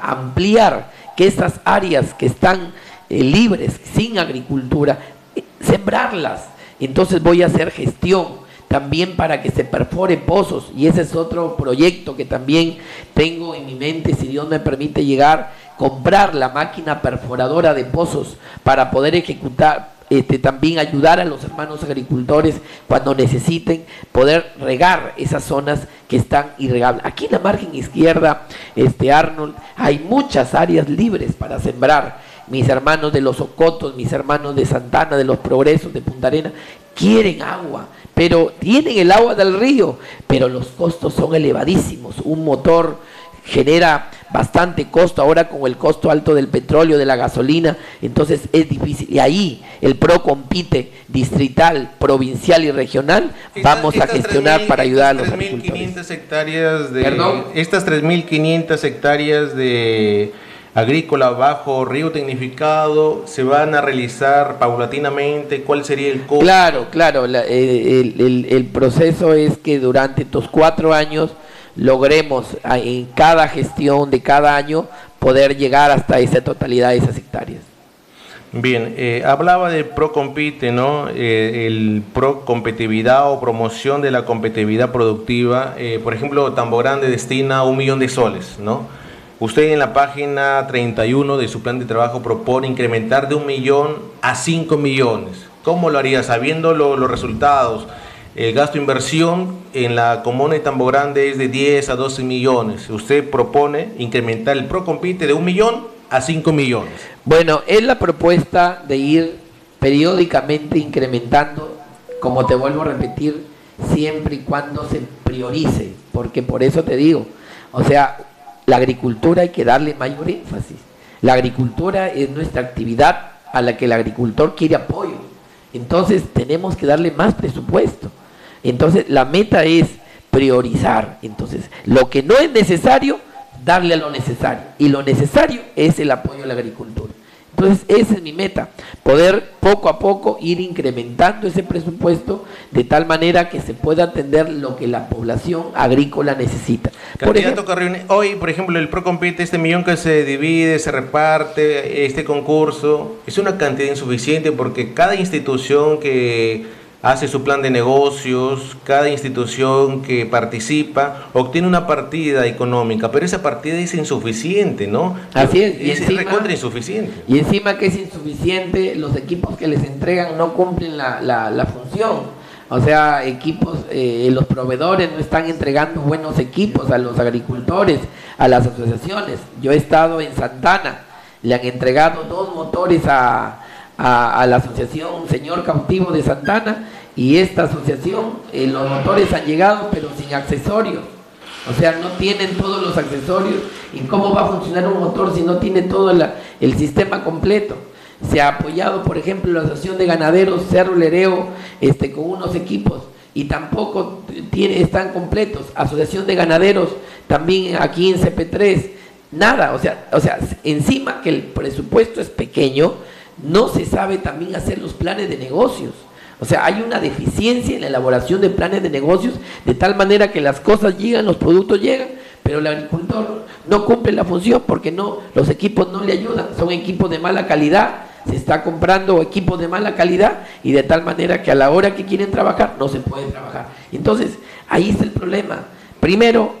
ampliar, que estas áreas que están libres, sin agricultura, sembrarlas. Entonces voy a hacer gestión también para que se perforen pozos, y ese es otro proyecto que también tengo en mi mente, si Dios me permite llegar, comprar la máquina perforadora de pozos para poder ejecutar, también ayudar a los hermanos agricultores cuando necesiten poder regar esas zonas que están irregables. Aquí en la margen izquierda, Arnold, hay muchas áreas libres para sembrar. Mis hermanos de los Ocotos, mis hermanos de Santana, de los Progresos, de Punta Arenas, quieren agua, pero tienen el agua del río, pero los costos son elevadísimos. Un motor genera bastante costo ahora con el costo alto del petróleo, de la gasolina, entonces es difícil. Y ahí el PRO compite distrital, provincial y regional. Vamos a gestionar para ayudar a los agricultores. Estas 3.500 hectáreas de agrícola bajo río tecnificado se van a realizar paulatinamente. ¿Cuál sería el costo? Claro, el proceso es que durante estos 4 años logremos en cada gestión de cada año poder llegar hasta esa totalidad de esas hectáreas. Bien, hablaba de ProCompite, ¿no? El Procompetitividad o promoción de la competitividad productiva. Por ejemplo, Tambo Grande destina 1 millón de soles, ¿no? Usted en la página 31 de su plan de trabajo propone incrementar de 1 millón a 5 millones. ¿Cómo lo haría? Sabiendo los resultados. El gasto de inversión en la comuna de Tambo Grande es de 10 a 12 millones. Usted propone incrementar el ProCompite de 1 millón a 5 millones. Bueno, es la propuesta de ir periódicamente incrementando, como te vuelvo a repetir, siempre y cuando se priorice, porque por eso te digo, o sea, la agricultura hay que darle mayor énfasis. La agricultura es nuestra actividad a la que el agricultor quiere apoyo. Entonces tenemos que darle más presupuesto. Entonces la meta es priorizar. Entonces lo que no es necesario, darle a lo necesario. Y lo necesario es el apoyo a la agricultura. Entonces esa es mi meta, poder poco a poco ir incrementando ese presupuesto de tal manera que se pueda atender lo que la población agrícola necesita. Candidato Carrión, hoy por ejemplo el ProCompite, este millón que se divide, se reparte, este concurso, es una cantidad insuficiente porque cada institución que hace su plan de negocios, cada institución que participa obtiene una partida económica, pero esa partida es insuficiente, ¿no? Así es, y es recontra insuficiente. Y encima que es insuficiente, los equipos que les entregan no cumplen la función. O sea, equipos, los proveedores no están entregando buenos equipos a los agricultores, a las asociaciones. Yo he estado en Santana, le han entregado 2 motores a la asociación Señor Cautivo de Santana, y esta asociación, los motores han llegado pero sin accesorios, o sea, no tienen todos los accesorios. ¿Y cómo va a funcionar un motor si no tiene todo el sistema completo? Se ha apoyado, por ejemplo, la asociación de ganaderos Cerro Lereo con unos equipos y tampoco están completos. Asociación de ganaderos también aquí en CP3, nada, o sea, encima que el presupuesto es pequeño, no se sabe también hacer los planes de negocios. O sea, hay una deficiencia en la elaboración de planes de negocios, de tal manera que las cosas llegan, los productos llegan, pero el agricultor no cumple la función porque los equipos no le ayudan, son equipos de mala calidad, se está comprando equipos de mala calidad y de tal manera que a la hora que quieren trabajar, no se puede trabajar. Entonces, ahí está el problema. Primero,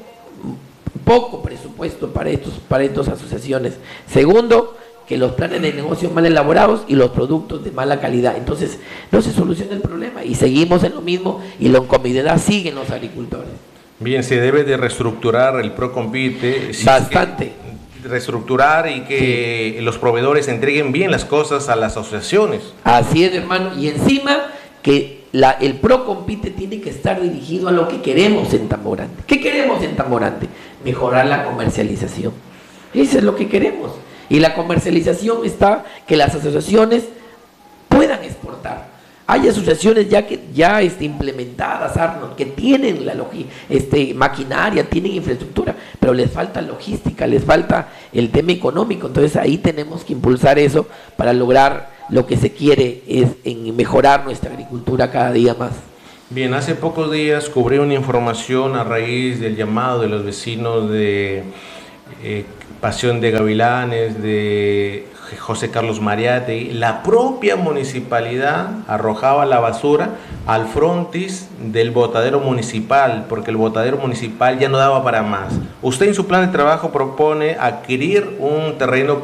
poco presupuesto para estas asociaciones. Segundo, que los planes de negocio mal elaborados y los productos de mala calidad. Entonces no se soluciona el problema y seguimos en lo mismo y la incomodidad sigue en los agricultores. Bien, se debe de reestructurar el ProCompite. Bastante. Reestructurar y que los proveedores entreguen bien las cosas a las asociaciones. Así es, hermano. Y encima que el ProCompite tiene que estar dirigido a lo que queremos en Tambo Grande. ¿Qué queremos en Tambo Grande? Mejorar la comercialización. Eso es lo que queremos. Y la comercialización está que las asociaciones puedan exportar. Hay asociaciones ya implementadas, Arnold, que tienen la maquinaria, tienen infraestructura, pero les falta logística, les falta el tema económico. Entonces ahí tenemos que impulsar eso para lograr lo que se quiere, es en mejorar nuestra agricultura cada día más. Bien, hace pocos días cubrí una información a raíz del llamado de los vecinos de Pasión de Gavilanes, de José Carlos Mariátegui, la propia municipalidad arrojaba la basura al frontis del botadero municipal, porque el botadero municipal ya no daba para más. Usted en su plan de trabajo propone adquirir un terreno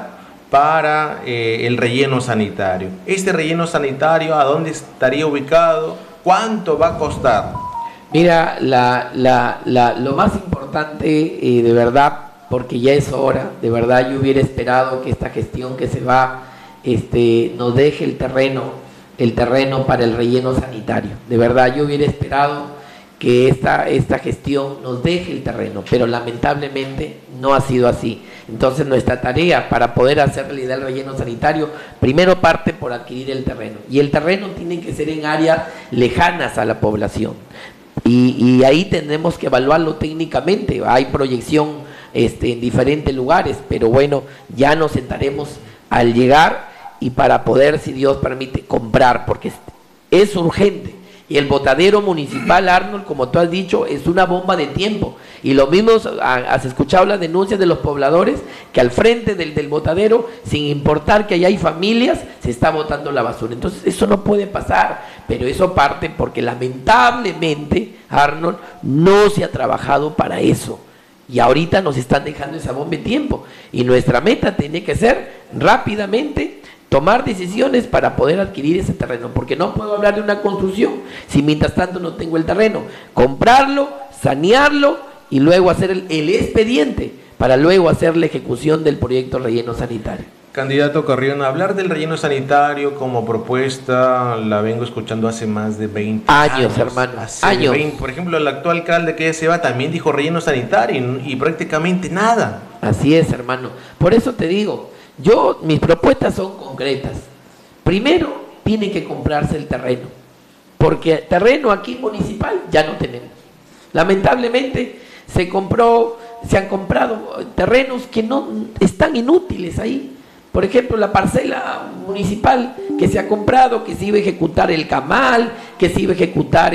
para el relleno sanitario. Este relleno sanitario, ¿a dónde estaría ubicado? ¿Cuánto va a costar? Mira, lo más importante, de verdad, porque ya es hora, de verdad yo hubiera esperado que esta gestión que se va nos deje el terreno para el relleno sanitario. De verdad yo hubiera esperado que esta gestión nos deje el terreno, pero lamentablemente no ha sido así. Entonces nuestra tarea para poder hacer realidad el relleno sanitario, primero parte por adquirir el terreno, y el terreno tiene que ser en áreas lejanas a la población, y ahí tenemos que evaluarlo técnicamente. Hay proyección en diferentes lugares, pero bueno, ya nos sentaremos al llegar y para poder, si Dios permite, comprar, porque es urgente. Y el botadero municipal, Arnold, como tú has dicho, es una bomba de tiempo. Y lo mismo, has escuchado las denuncias de los pobladores, que al frente del botadero, sin importar que allá hay familias, se está botando la basura. Entonces eso no puede pasar, pero eso parte porque lamentablemente, Arnold, no se ha trabajado para eso. Y ahorita nos están dejando esa bomba de tiempo. Y nuestra meta tiene que ser rápidamente tomar decisiones para poder adquirir ese terreno, porque no puedo hablar de una construcción si mientras tanto no tengo el terreno. Comprarlo, sanearlo y luego hacer el expediente para luego hacer la ejecución del proyecto relleno sanitario. Candidato Carrión, hablar del relleno sanitario como propuesta la vengo escuchando hace más de 20 años, hermano. Años. 20. Por ejemplo, el actual alcalde que ya se va también dijo relleno sanitario y prácticamente nada. Así es, hermano. Por eso te digo, mis propuestas son concretas. Primero, tiene que comprarse el terreno, porque terreno aquí municipal ya no tenemos. Lamentablemente se han comprado terrenos que no están inútiles ahí. Por ejemplo, la parcela municipal que se ha comprado, que se iba a ejecutar el camal, que se iba a ejecutar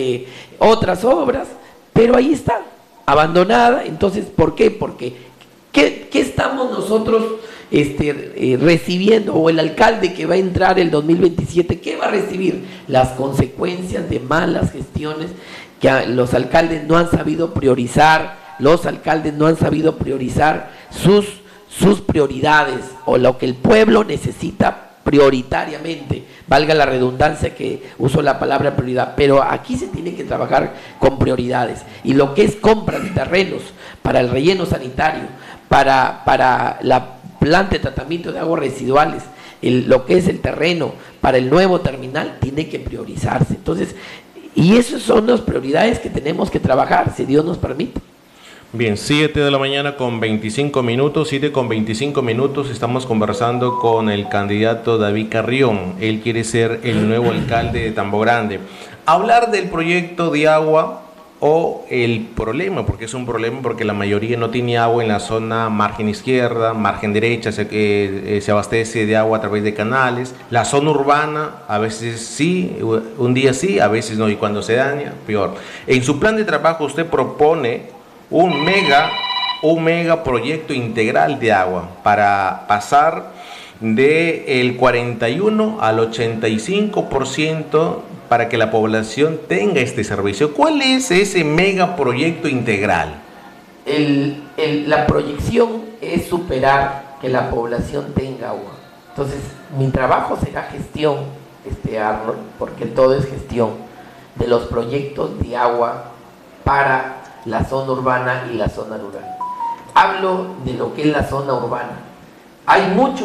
otras obras, pero ahí está, abandonada. Entonces, ¿por qué? Porque ¿qué estamos nosotros recibiendo, o el alcalde que va a entrar el 2027, qué va a recibir? Las consecuencias de malas gestiones, que los alcaldes no han sabido priorizar, sus prioridades, o lo que el pueblo necesita prioritariamente, valga la redundancia que uso la palabra prioridad, pero aquí se tiene que trabajar con prioridades, y lo que es compra de terrenos para el relleno sanitario, para la planta de tratamiento de aguas residuales, lo que es el terreno para el nuevo terminal, tiene que priorizarse. Entonces, y esas son las prioridades que tenemos que trabajar, si Dios nos permite. Bien, 7 de la mañana con 25 minutos, 7 con 25 minutos, estamos conversando con el candidato David Carrión. Él quiere ser el nuevo alcalde de Tambo Grande. Hablar del proyecto de agua o el problema, porque es un problema, porque la mayoría no tiene agua en la zona margen izquierda, margen derecha, se abastece de agua a través de canales. La zona urbana, a veces sí, un día sí, a veces no, y cuando se daña, peor. En su plan de trabajo usted propone un mega proyecto integral de agua para pasar del 41 al 85% para que la población tenga este servicio. ¿Cuál es ese mega proyecto integral? La proyección es superar que la población tenga agua. Entonces, mi trabajo será gestión, Arnold, porque todo es gestión de los proyectos de agua para la zona urbana y la zona rural. Hablo de lo que es la zona urbana. Hay muchos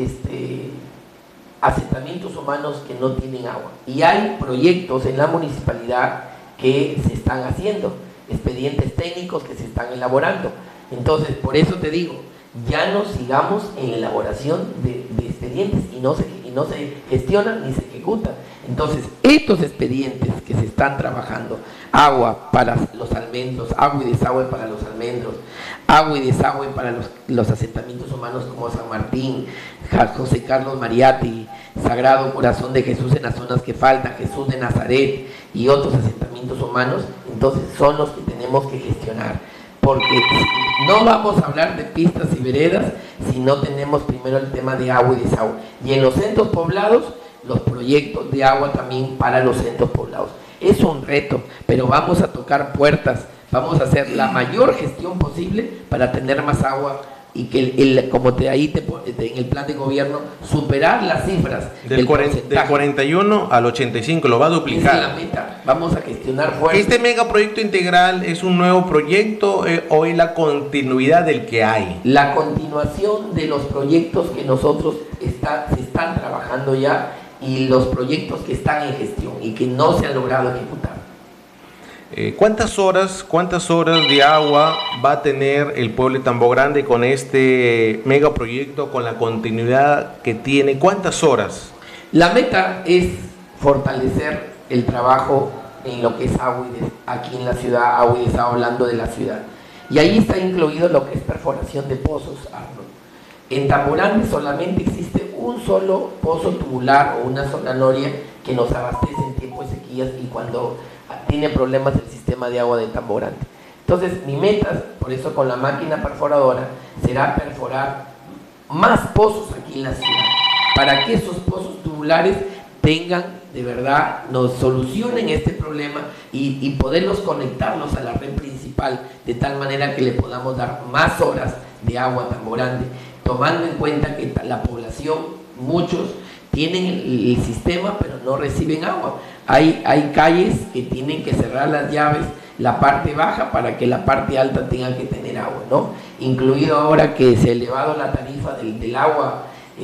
asentamientos humanos que no tienen agua, y hay proyectos en la municipalidad que se están haciendo, expedientes técnicos que se están elaborando. Entonces, por eso te digo, ya no sigamos en la elaboración de expedientes y no se gestionan ni se ejecutan. Entonces, estos expedientes que se están trabajando, agua para los almendros, agua y desagüe para los almendros, agua y desagüe para los asentamientos humanos como San Martín, José Carlos Mariátegui, Sagrado Corazón de Jesús en las zonas que faltan, Jesús de Nazaret y otros asentamientos humanos, entonces son los que tenemos que gestionar. porque no vamos a hablar de pistas y veredas si no tenemos primero el tema de agua y desagüe. Y en los centros poblados, los proyectos de agua también para los centros poblados. Es un reto, pero vamos a tocar puertas, vamos a hacer la mayor gestión posible para tener más agua y que como en el plan de gobierno, superar las cifras del 41 al 85, lo va a duplicar. Esa es la meta, vamos a gestionar fuerte. ¿Este megaproyecto integral es un nuevo proyecto o es la continuidad del que hay? La continuación de los proyectos que nosotros se están trabajando ya y los proyectos que están en gestión y que no se han logrado ejecutar. ¿Cuántas horas de agua va a tener el pueblo de Tambo Grande con este megaproyecto, con la continuidad que tiene? ¿Cuántas horas? La meta es fortalecer el trabajo en lo que es agua aquí en la ciudad, agua y desagüe, hablando de la ciudad. Y ahí está incluido lo que es perforación de pozos, Arnold. En Tambo Grande solamente existe un solo pozo tubular o una sola noria que nos abastece en tiempo de sequías y cuando tiene problemas el sistema de agua de Tambo Grande. Entonces mi meta, por eso con la máquina perforadora, será perforar más pozos aquí en la ciudad, para que esos pozos tubulares tengan, de verdad, nos solucionen este problema y poderlos conectarlos a la red principal, de tal manera que le podamos dar más horas de agua a Tambo Grande, tomando en cuenta que la población, muchos tienen el sistema pero no reciben agua. Hay calles que tienen que cerrar las llaves, la parte baja, para que la parte alta tenga que tener agua, ¿no? Incluido ahora que se ha elevado la tarifa del agua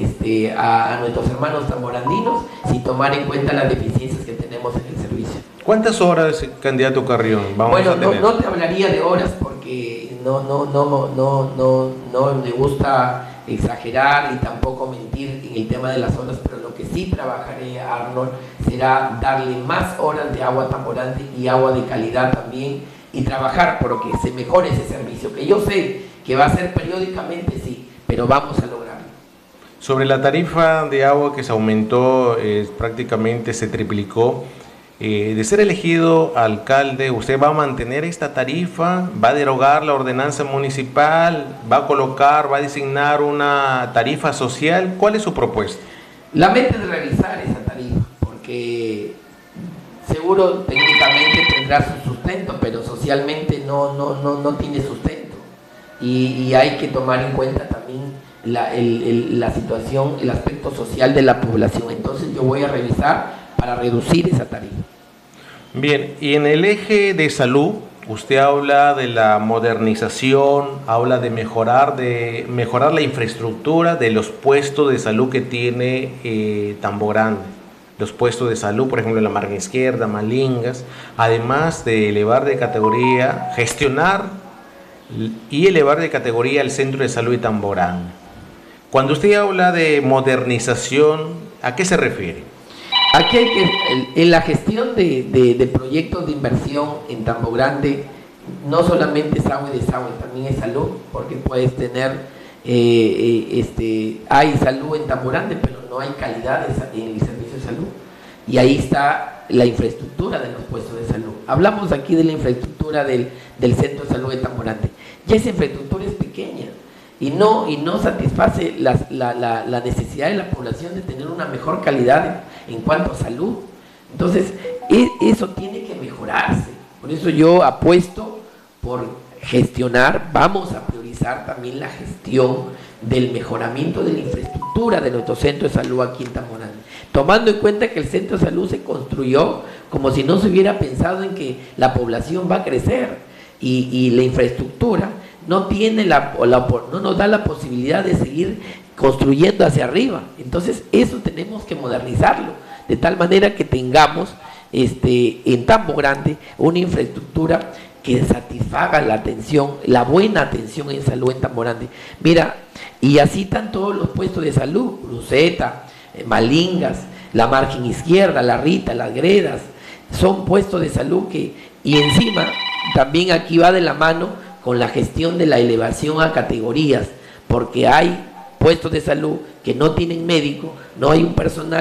a nuestros hermanos tamborandinos, sin tomar en cuenta las deficiencias que tenemos en el servicio. ¿Cuántas horas, candidato Carrión, vamos a tener? No te hablaría de horas porque no me gusta exagerar y tampoco mentir en el tema de las horas, pero lo que sí trabajaré, Arnold, será darle más horas de agua a Tambo Grande y agua de calidad también, y trabajar por que se mejore ese servicio, que yo sé que va a ser periódicamente, sí, pero vamos a lograrlo. Sobre la tarifa de agua que se aumentó, prácticamente se triplicó. De ser elegido alcalde, ¿usted va a mantener esta tarifa? ¿Va a derogar la ordenanza municipal? ¿Va a designar una tarifa social? ¿Cuál es su propuesta? La meta es revisar esa tarifa, porque seguro técnicamente tendrá su sustento, pero socialmente no tiene sustento. Y hay que tomar en cuenta también la situación, el aspecto social de la población. Entonces yo voy a revisar para reducir esa tarifa. Bien, y en el eje de salud, usted habla de la modernización, habla de mejorar la infraestructura de los puestos de salud que tiene Tambo Grande. Los puestos de salud, por ejemplo, en la margen izquierda, Malingas, además de elevar de categoría, gestionar y elevar de categoría el centro de salud de Tambo Grande. Cuando usted habla de modernización, ¿a qué se refiere? Aquí hay que, en la gestión de proyectos de inversión en Tambo Grande, no solamente es agua y desagüe, también es salud, porque puedes tener, hay salud en Tambo Grande, pero no hay calidad en el servicio de salud. Y ahí está la infraestructura de los puestos de salud. Hablamos aquí de la infraestructura del centro de salud de Tambo Grande. Ya esa infraestructura es pequeña y no satisface la necesidad de la población de tener una mejor calidad en cuanto a salud. Entonces eso tiene que mejorarse. Por eso yo apuesto por gestionar, vamos a priorizar también la gestión del mejoramiento de la infraestructura de nuestro centro de salud aquí en Tambo Grande, tomando en cuenta que el centro de salud se construyó como si no se hubiera pensado en que la población va a crecer y la infraestructura no nos da la posibilidad de seguir construyendo hacia arriba. Entonces eso tenemos que modernizarlo de tal manera que tengamos en Tambo Grande una infraestructura que satisfaga la atención, la buena atención en salud en Tambo Grande. Mira, y así están todos los puestos de salud, Cruceta, Malingas, la margen izquierda, la Rita, las Gredas, son puestos de salud y encima también aquí va de la mano con la gestión de la elevación a categorías, porque hay puestos de salud que no tienen médico, no hay un personal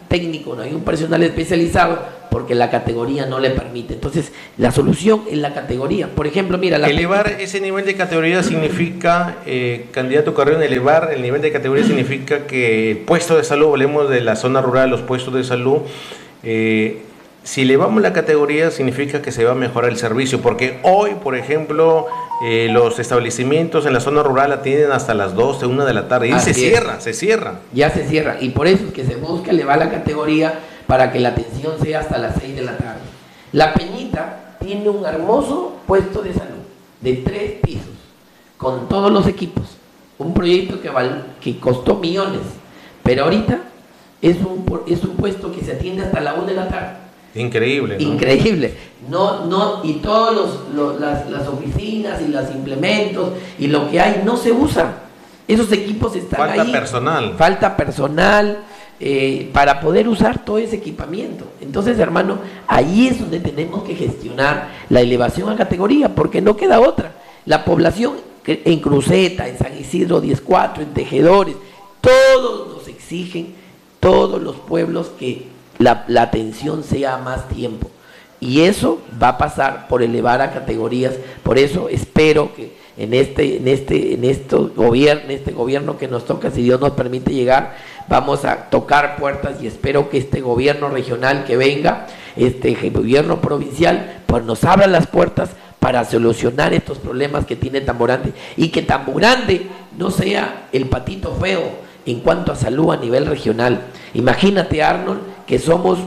técnico, no hay un personal especializado, porque la categoría no le permite. Entonces, la solución es la categoría. Por ejemplo, mira... Elevar ese nivel de categoría significa, candidato Carrión, elevar el nivel de categoría significa que el puesto de salud, hablemos de la zona rural, los puestos de salud, si elevamos la categoría significa que se va a mejorar el servicio, porque hoy, por ejemplo, los establecimientos en la zona rural atienden hasta las 12, 1 de la tarde, y se cierra. Ya se cierra, y por eso es que se busca elevar la categoría para que la atención sea hasta las 6 de la tarde. La Peñita tiene un hermoso puesto de salud, de 3 pisos, con todos los equipos, un proyecto que costó millones, pero ahorita es un puesto que se atiende hasta la 1 de la tarde. Increíble, ¿no? Increíble. Y todas las oficinas y los implementos y lo que hay no se usa. Esos equipos están ahí. Falta personal para poder usar todo ese equipamiento. Entonces, hermano, ahí es donde tenemos que gestionar la elevación a categoría, porque no queda otra. La población en Cruceta, en San Isidro 10-4, en Tejedores, todos nos exigen, todos los pueblos, que la atención sea más tiempo, y eso va a pasar por elevar a categorías. Por eso espero que en este gobierno que nos toca, si Dios nos permite llegar, vamos a tocar puertas, y espero que este gobierno regional que venga, este gobierno provincial, pues nos abra las puertas para solucionar estos problemas que tiene Tamborante, y que Tamborante no sea el patito feo en cuanto a salud a nivel regional. Imagínate, Arnold, que somos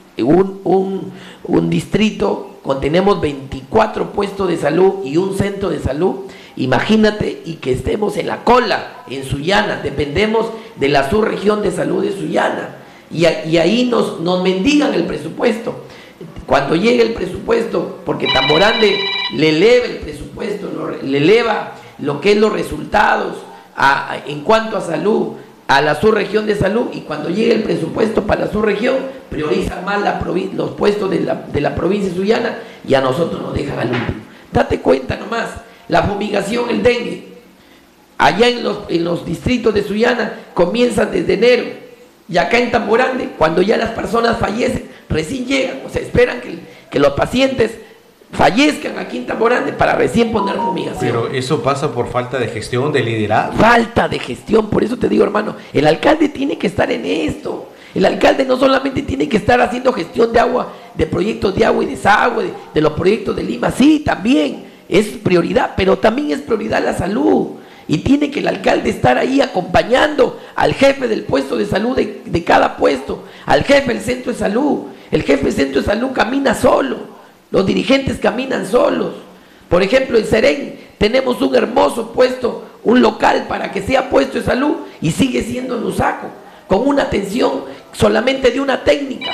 un distrito, tenemos 24 puestos de salud y un centro de salud. Imagínate, y que estemos en la cola, en Sullana, dependemos de la subregión de salud de Sullana, y ahí nos mendigan el presupuesto. Cuando llegue el presupuesto, porque Tamborante le eleva el presupuesto, le eleva lo que es los resultados en cuanto a salud a la subregión de salud, y cuando llegue el presupuesto para la subregión, priorizan más los puestos de la provincia de Sullana, y a nosotros nos dejan al último. Date cuenta nomás, la fumigación, el dengue, allá en los distritos de Sullana comienzan desde enero, y acá en Tamborante, cuando ya las personas fallecen, recién llegan, o sea, esperan que los pacientes fallezcan aquí en Tamborante para recién poner fumigación. Pero eso pasa por falta de gestión, de liderazgo. Falta de gestión, por eso te digo, hermano, el alcalde tiene que estar en esto. El alcalde no solamente tiene que estar haciendo gestión de agua, de proyectos de agua y desagüe, de los proyectos de Lima, sí, también es prioridad, pero también es prioridad la salud. Y tiene que el alcalde estar ahí acompañando al jefe del puesto de salud de cada puesto, al jefe del centro de salud. El jefe del centro de salud camina solo. Los dirigentes caminan solos. Por ejemplo, en Serén tenemos un hermoso puesto, un local para que sea puesto de salud, y sigue siendo Lusaco, con una atención solamente de una técnica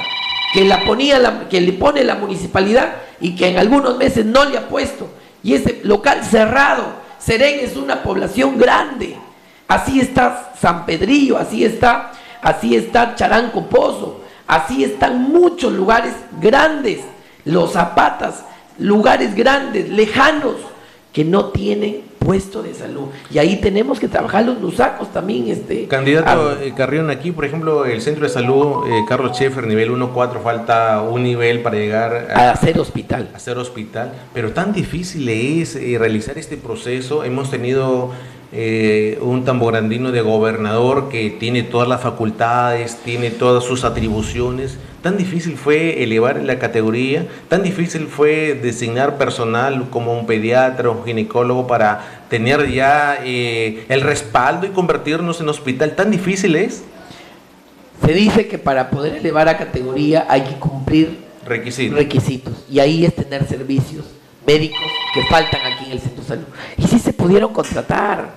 que le pone la municipalidad, y que en algunos meses no le ha puesto, y ese local cerrado. Serén es una población grande. Así está San Pedrillo, así está Charanco Pozo, así están muchos lugares grandes, Los Zapatas, lugares grandes, lejanos, que no tienen puesto de salud. Y ahí tenemos que trabajar los lusacos también. Candidato Carrión, aquí por ejemplo el centro de salud Carlos Schaeffer, nivel 1-4, falta un nivel para llegar a hacer hospital. Pero tan difícil es realizar este proceso. Hemos tenido un tamborandino de gobernador que tiene todas las facultades, tiene todas sus atribuciones. Tan difícil fue elevar la categoría, tan difícil fue designar personal como un pediatra, un ginecólogo, para tener ya el respaldo y convertirnos en hospital. ¿Tan difícil es? Se dice que para poder elevar a categoría hay que cumplir requisitos, y ahí es tener servicios médicos que faltan aquí en el centro de salud. Y sí se pudieron contratar.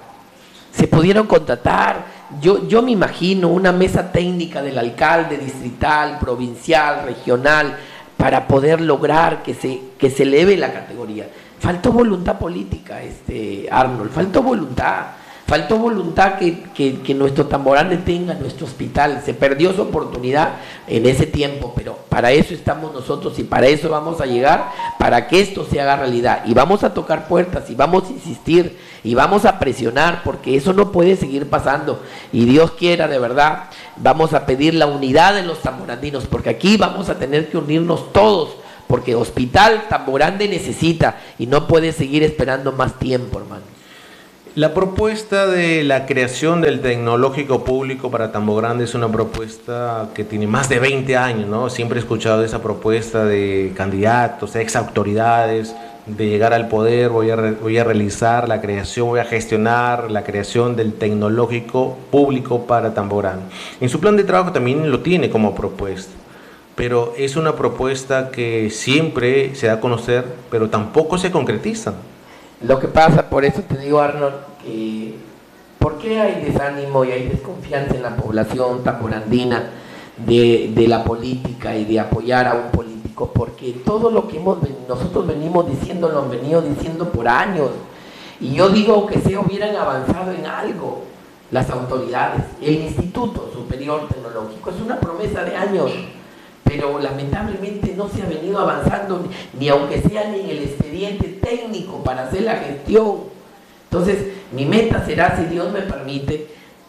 Yo me imagino una mesa técnica del alcalde distrital, provincial, regional, para poder lograr que se eleve la categoría. Faltó voluntad política, Arnold, faltó voluntad. faltó voluntad que nuestro Tamborande tenga nuestro hospital. Se perdió su oportunidad en ese tiempo, pero para eso estamos nosotros y para eso vamos a llegar, para que esto se haga realidad. Y vamos a tocar puertas y vamos a insistir y vamos a presionar, porque eso no puede seguir pasando. Y Dios quiera, de verdad, vamos a pedir la unidad de los tamborandinos, porque aquí vamos a tener que unirnos todos, porque Hospital Tamborande necesita y no puede seguir esperando más tiempo, hermano. La propuesta de la creación del tecnológico público para Tambogrande es una propuesta que tiene más de 20 años, ¿no? Siempre he escuchado esa propuesta de candidatos, ex autoridades, de llegar al poder, voy a realizar la creación, voy a gestionar la creación del tecnológico público para Tambogrande. En su plan de trabajo también lo tiene como propuesta, pero es una propuesta que siempre se da a conocer, pero tampoco se concretiza. Lo que pasa, por eso te digo, Arnold, que ¿por qué hay desánimo y hay desconfianza en la población tamborandina de la política y de apoyar a un político? Porque todo lo que nosotros venimos diciendo, lo han venido diciendo por años. Y yo digo que se hubieran avanzado en algo las autoridades. El Instituto Superior Tecnológico es una promesa de años, pero lamentablemente no se ha venido avanzando, ni aunque sea ni en el expediente técnico para hacer la gestión. Entonces, mi meta será, si Dios me permite,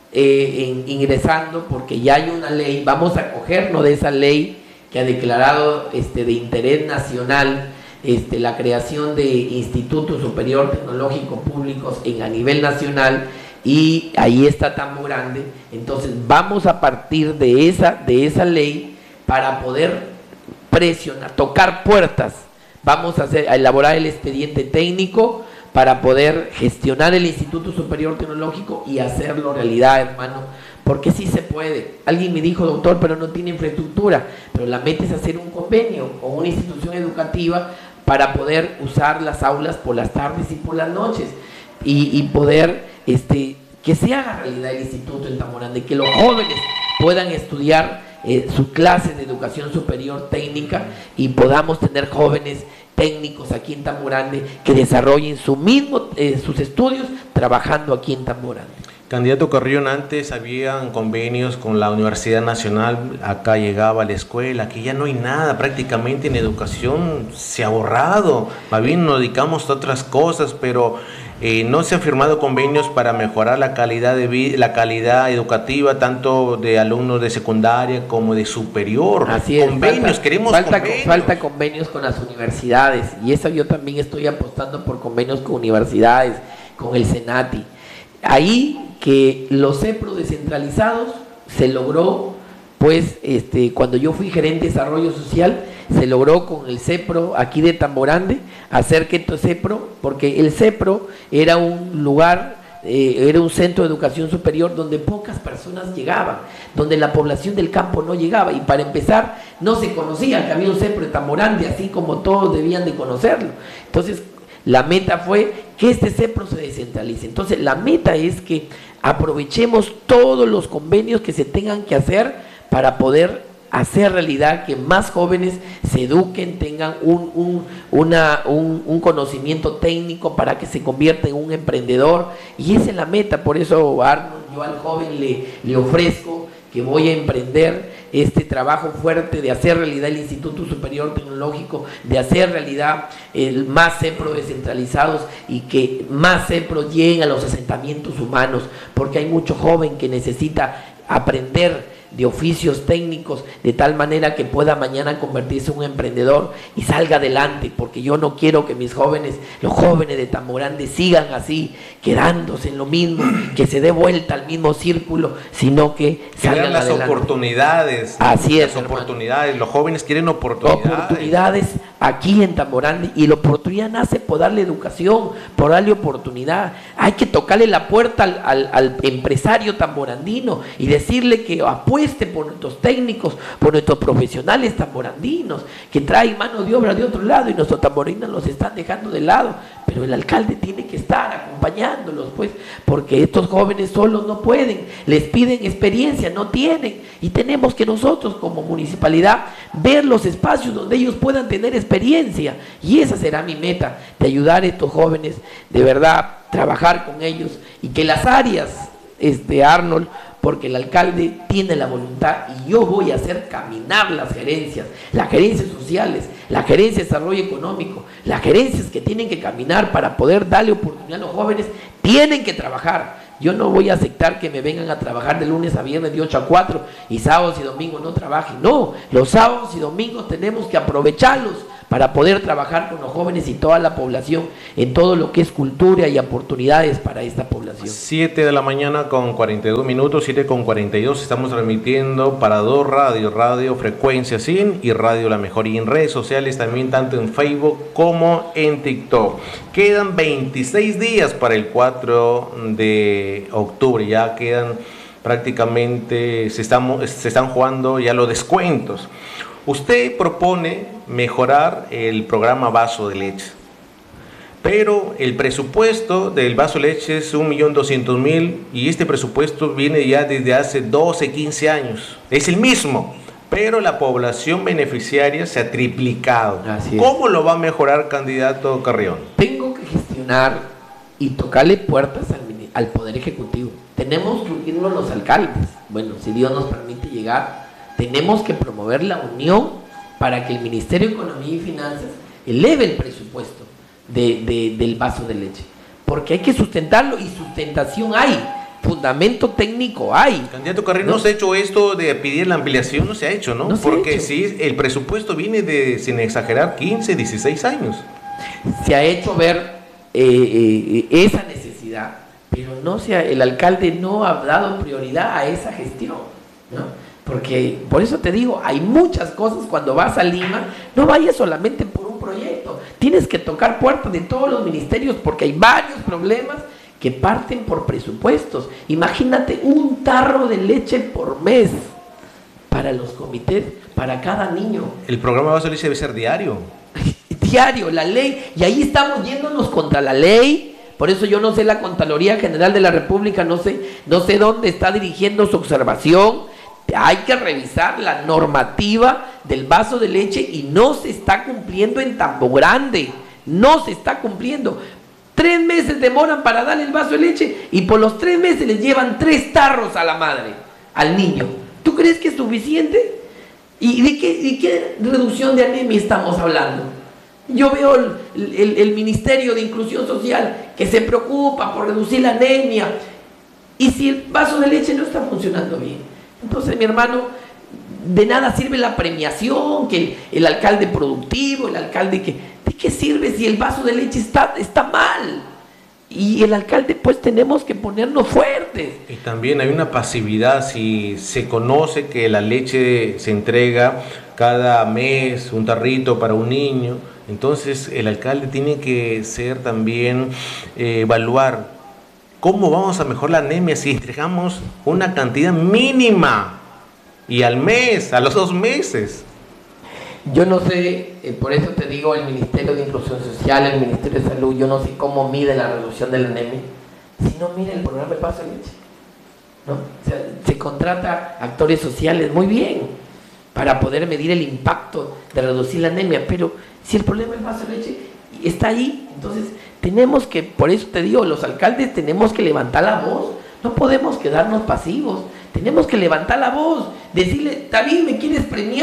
ingresando, porque ya hay una ley, vamos a acogernos de esa ley que ha declarado de interés nacional la creación de Instituto Superior Tecnológico Públicos a nivel nacional, y ahí está Tambogrande. Entonces, vamos a partir de esa ley para poder presionar, tocar puertas. Vamos a elaborar el expediente técnico para poder gestionar el Instituto Superior Tecnológico y hacerlo realidad, hermano, porque sí se puede. Alguien me dijo, doctor, pero no tiene infraestructura, pero la meta es hacer un convenio con una institución educativa para poder usar las aulas por las tardes y por las noches y poder que se haga realidad el instituto en Tambogrande, que los jóvenes puedan estudiar sus clases de educación superior técnica y podamos tener jóvenes técnicos aquí en Tambogrande que desarrollen sus estudios trabajando aquí en Tambogrande. Candidato Carrión, antes habían convenios con la Universidad Nacional, acá llegaba la escuela, aquí ya no hay nada, prácticamente en educación se ha borrado, más bien nos dedicamos a otras cosas, pero no se han firmado convenios para mejorar la calidad de vida, la calidad educativa, tanto de alumnos de secundaria como de superior. Así es, convenios, queremos convenios. Falta convenios con las universidades, y eso yo también estoy apostando por convenios con universidades, con el Senati. Ahí que los CEPRO descentralizados se logró, pues cuando yo fui gerente de desarrollo social, se logró con el CEPRO aquí de Tambogrande hacer que el CEPRO, porque el CEPRO era un lugar, era un centro de educación superior donde pocas personas llegaban, donde la población del campo no llegaba, y para empezar no se conocía que había un CEPRO de Tambogrande, así como todos debían de conocerlo. Entonces la meta fue que este CEPRO se descentralice. Entonces la meta es que aprovechemos todos los convenios que se tengan que hacer para poder hacer realidad que más jóvenes se eduquen, tengan un conocimiento técnico para que se convierta en un emprendedor, y esa es la meta. Por eso, Arnold, yo al joven le ofrezco que voy a emprender este trabajo fuerte de hacer realidad el Instituto Superior Tecnológico, de hacer realidad más CEPRO descentralizados y que más CEPRO lleguen a los asentamientos humanos, porque hay mucho joven que necesita aprender de oficios técnicos de tal manera que pueda mañana convertirse en un emprendedor y salga adelante, porque yo no quiero que mis jóvenes, los jóvenes de Tambogrande, sigan así, quedándose en lo mismo, que se dé vuelta al mismo círculo, sino que salgan las adelante. Oportunidades. Así es, las oportunidades, los jóvenes quieren oportunidades. Oportunidades aquí en Tambogrande, y la oportunidad nace por darle educación, por darle oportunidad. Hay que tocarle la puerta al empresario tamborandino y decirle que apueste por nuestros técnicos, por nuestros profesionales tamborandinos, que traen mano de obra de otro lado, y nuestros tamborandinos los están dejando de lado. Pero el alcalde tiene que estar acompañándolos, pues, porque estos jóvenes solos no pueden, les piden experiencia, no tienen, y tenemos que nosotros como municipalidad ver los espacios donde ellos puedan tener experiencia, y esa será mi meta, de ayudar a estos jóvenes de verdad trabajar con ellos y que las áreas, Arnold, porque el alcalde tiene la voluntad y yo voy a hacer caminar las gerencias sociales, la gerencia de desarrollo económico, las gerencias que tienen que caminar para poder darle oportunidad a los jóvenes, tienen que trabajar. Yo no voy a aceptar que me vengan a trabajar de lunes a viernes de 8 a 4 y sábados y domingos no trabajen. No, los sábados y domingos tenemos que aprovecharlos para poder trabajar con los jóvenes y toda la población en todo lo que es cultura y oportunidades para esta población. 7 de la mañana con 42 minutos, 7 con 42, estamos transmitiendo para dos radios, Radio Frecuencia Sin y Radio La Mejor, y en redes sociales también, tanto en Facebook como en TikTok. Quedan 26 días para el 4 de octubre, ya quedan prácticamente, se están jugando ya los descuentos. Usted propone mejorar el programa Vaso de Leche, pero el presupuesto del Vaso de Leche es 1.200.000 y este presupuesto viene ya desde hace 12, 15 años. Es el mismo, pero la población beneficiaria se ha triplicado. ¿Cómo lo va a mejorar, candidato Carrión? Tengo que gestionar y tocarle puertas al Poder Ejecutivo. Tenemos que unirnos los alcaldes. Bueno, si Dios nos permite llegar, tenemos que promover la unión para que el Ministerio de Economía y Finanzas eleve el presupuesto del Vaso de Leche, porque hay que sustentarlo y sustentación hay, fundamento técnico hay. Candidato Carrión, ¿no se ha hecho esto de pedir la ampliación? No se ha hecho, ¿no? Porque si el presupuesto viene de, sin exagerar, 15, 16 años. Se ha hecho ver esa necesidad, pero el alcalde no ha dado prioridad a esa gestión, ¿no? Porque, por eso te digo, hay muchas cosas cuando vas a Lima, no vayas solamente por un proyecto, tienes que tocar puertas de todos los ministerios porque hay varios problemas que parten por presupuestos. Imagínate un tarro de leche por mes para los comités, para cada niño. El programa Vaso de Leche debe ser diario. Diario, la ley, y ahí estamos yéndonos contra la ley. Por eso yo no sé la Contraloría General de la República, no sé dónde está dirigiendo su observación. Hay que revisar la normativa del vaso de leche y no se está cumpliendo en Tambo Grande, no se está cumpliendo. 3 meses demoran para darle el vaso de leche y por los 3 meses les llevan 3 tarros a la madre, al niño. ¿Tú crees que es suficiente? ¿Y de qué reducción de anemia estamos hablando? Yo veo el Ministerio de Inclusión Social que se preocupa por reducir la anemia, y si el vaso de leche no está funcionando bien. Entonces, mi hermano, de nada sirve la premiación, que el alcalde productivo, el alcalde que... ¿De qué sirve si el vaso de leche está mal? Y el alcalde, pues tenemos que ponernos fuertes. Y también hay una pasividad, si se conoce que la leche se entrega cada mes, un tarrito para un niño, entonces el alcalde tiene que ser también, evaluar ¿cómo vamos a mejorar la anemia si entregamos una cantidad mínima y al mes, a los 2 meses? Yo no sé, por eso te digo, el Ministerio de Inclusión Social, el Ministerio de Salud, yo no sé cómo mide la reducción de la anemia, si no mide el programa de Vaso de Leche, ¿no? O sea, se contrata actores sociales, muy bien, para poder medir el impacto de reducir la anemia, pero si el problema del vaso de leche está ahí, entonces tenemos que, por eso te digo, los alcaldes tenemos que levantar la voz, no podemos quedarnos pasivos, tenemos que levantar la voz, decirle, David, me quieres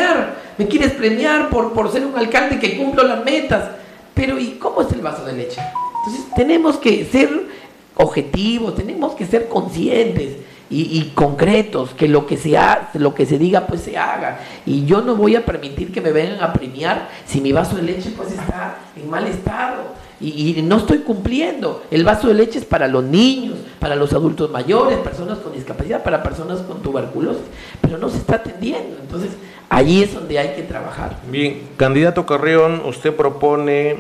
premiar por ser un alcalde que cumplo las metas, pero ¿y cómo es el vaso de leche? Entonces tenemos que ser objetivos, tenemos que ser conscientes y concretos, que lo que se diga pues se haga, y yo no voy a permitir que me vengan a premiar si mi vaso de leche pues está en mal estado y no estoy cumpliendo. El vaso de leche es para los niños, para los adultos mayores, personas con discapacidad, para personas con tuberculosis, pero no se está atendiendo. Entonces allí es donde hay que trabajar. Bien, candidato Carrión, usted propone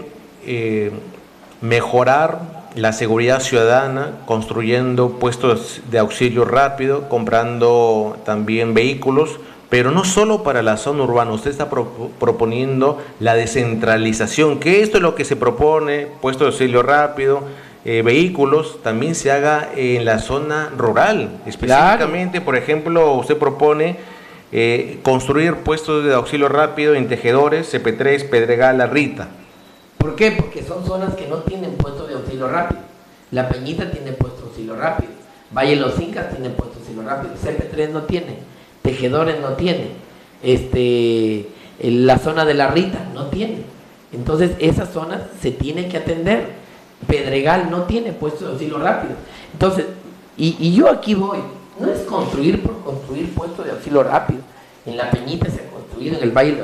mejorar la seguridad ciudadana, construyendo puestos de auxilio rápido, comprando también vehículos, pero no solo para la zona urbana. Usted está proponiendo la descentralización, que esto es lo que se propone, puestos de auxilio rápido, vehículos, también se haga en la zona rural. Específicamente, claro. Por ejemplo, usted propone construir puestos de auxilio rápido en Tejedores, CP3, Pedregal, La Rita. ¿Por qué? Porque son zonas que no tienen puestos de auxilio rápido. La Peñita tiene puesto auxilio rápido. Valle de los Incas tiene puesto auxilio rápido. CP3 no tiene. Tejedores no tiene. La zona de la Rita no tiene. Entonces esas zonas se tienen que atender. Pedregal no tiene puesto de auxilio rápido. Entonces, y yo aquí voy. No es construir por construir puestos de auxilio rápido. En La Peñita se ha construido, en el Valle,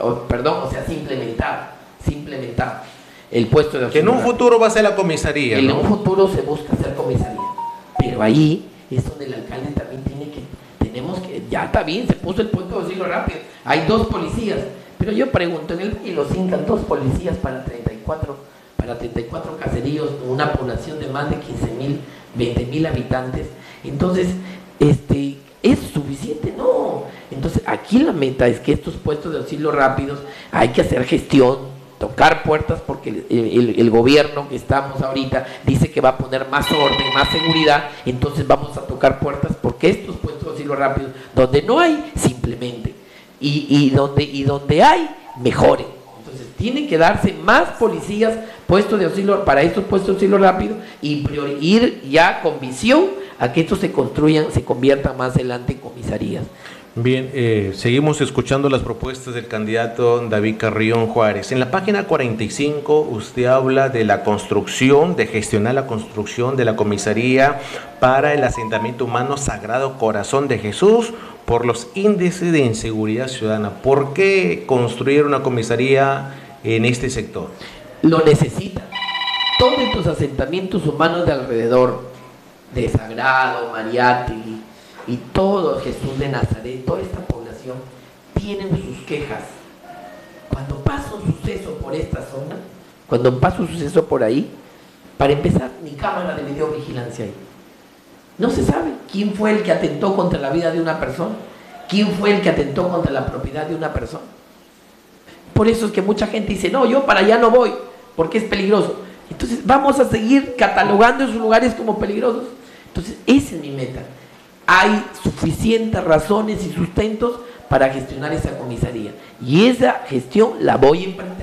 o sea, se ha implementado el puesto de auxilio. Que en un futuro va a ser la comisaría, en ¿no? un futuro se busca hacer comisaría. Pero ahí es donde el alcalde también tenemos que, ya está bien, se puso el puesto de auxilio rápido. Hay 2 policías. Pero yo pregunto, en el Valle de los Incas, 2 policías para 34 caseríos, una población de más de 15.000, 20.000 habitantes. Entonces, ¿es suficiente? No. Entonces, aquí la meta es que estos puestos de auxilio rápidos hay que hacer gestión, tocar puertas, porque el gobierno que estamos ahorita dice que va a poner más orden, más seguridad. Entonces vamos a tocar puertas porque estos puestos de auxilio rápidos, donde no hay, simplemente, y donde hay, mejoren. Entonces tienen que darse más policías puestos de auxilio para estos puestos de auxilio rápido y ir ya con visión a que estos se construyan, se conviertan más adelante en comisarías. Bien, seguimos escuchando las propuestas del candidato David Carrión Juárez. En la página 45 usted habla de la construcción, de gestionar la construcción de la comisaría para el asentamiento humano Sagrado Corazón de Jesús por los índices de inseguridad ciudadana. ¿Por qué construir una comisaría en este sector? Lo necesita. Todos estos asentamientos humanos de alrededor, de Sagrado, Mariátegui, y todo Jesús de Nazaret, toda esta población, tienen sus quejas. Cuando pasa un suceso por esta zona, cuando pasa un suceso por ahí, para empezar, ni cámara de videovigilancia hay. No se sabe quién fue el que atentó contra la vida de una persona, quién fue el que atentó contra la propiedad de una persona. Por eso es que mucha gente dice, no, yo para allá no voy, porque es peligroso. Entonces vamos a seguir catalogando esos lugares como peligrosos. Entonces esa es mi meta. Hay suficientes razones y sustentos para gestionar esa comisaría. Y esa gestión la voy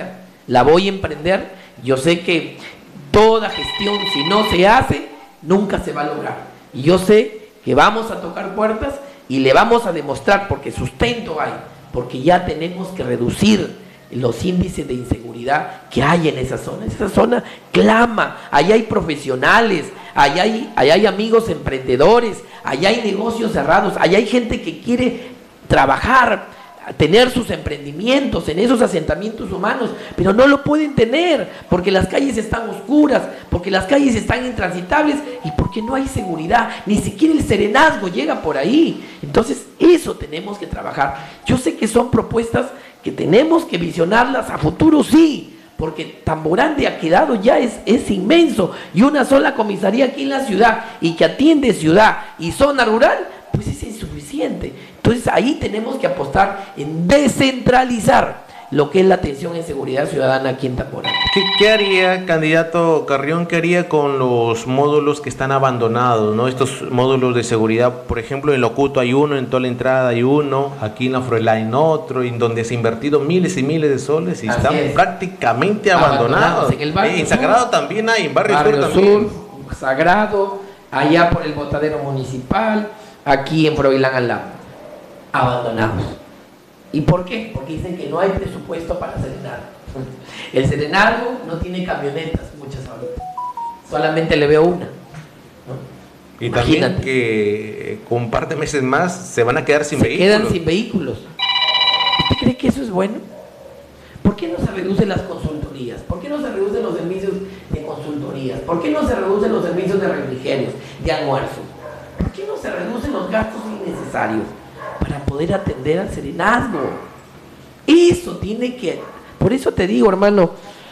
a emprender. Yo sé que toda gestión, si no se hace, nunca se va a lograr. Y yo sé que vamos a tocar puertas y le vamos a demostrar, porque sustento hay, porque ya tenemos que reducir los índices de inseguridad que hay en esa zona. Esa zona clama, allá hay profesionales, allá hay amigos emprendedores, allá hay negocios cerrados, allá hay gente que quiere trabajar, tener sus emprendimientos en esos asentamientos humanos, pero no lo pueden tener porque las calles están oscuras, porque las calles están intransitables y porque no hay seguridad, ni siquiera el serenazgo llega por ahí. Entonces eso tenemos que trabajar. Yo sé que son propuestas que tenemos que visionarlas a futuro, sí, porque Tamborande ha quedado ya, es inmenso, y una sola comisaría aquí en la ciudad y que atiende ciudad y zona rural, pues es insuficiente. Entonces ahí tenemos que apostar en descentralizar lo que es la atención en seguridad ciudadana aquí en Tamborande. ¿Qué haría, candidato Carrión, qué haría con los módulos que están abandonados, ¿no? Estos módulos de seguridad, por ejemplo, en Locuto hay uno, en toda la entrada hay uno, aquí en la Froilán otro, en donde se ha invertido miles y miles de soles y Así están es, prácticamente abandonados. En el barrio en Sagrado Sur, también hay, en Barrio Sur también. Sagrado, allá por el botadero municipal, aquí en Froilán al lado, abandonados. ¿Y por qué? Porque dicen que no hay presupuesto para serenazgo. El serenazgo no tiene camionetas, muchas ahorita. Solamente le veo una, ¿no? Y Imagínate. también que con un par de meses más se van a quedar sin vehículos. Se quedan sin vehículos. ¿Usted cree que eso es bueno? ¿Por qué no se reducen las consultorías? ¿Por qué no se reducen los servicios de consultorías? ¿Por qué no se reducen los servicios de refrigerios, de almuerzos? ¿Por qué no se reducen los gastos innecesarios para poder atender al serenazgo? Eso tiene que... Por eso te digo, hermano,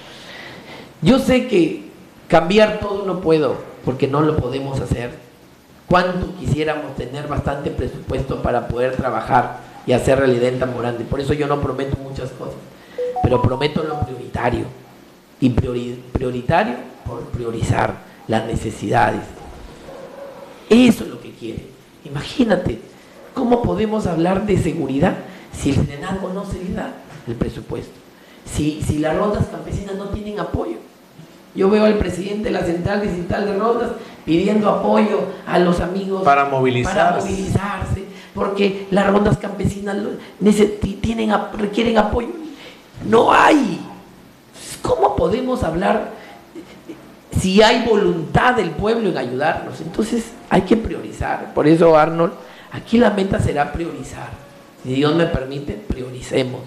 yo sé que cambiar todo no puedo, porque no lo podemos hacer. ¿Cuánto quisiéramos tener bastante presupuesto para poder trabajar y hacer realidad en Tamborande? Por eso yo no prometo muchas cosas, pero prometo lo prioritario. Y prioritario por priorizar las necesidades. Eso es lo que quiere. Imagínate, ¿cómo podemos hablar de seguridad si el serenazgo no se le da el presupuesto? Si las rondas campesinas no tienen apoyo. Yo veo al presidente de la Central Distrital de Rondas pidiendo apoyo a los amigos para movilizarse, porque las rondas campesinas requieren apoyo. No hay. ¿Cómo podemos hablar si hay voluntad del pueblo en ayudarnos? Entonces hay que priorizar. Por eso, Arnold, aquí la meta será priorizar. Si Dios me permite, prioricemos.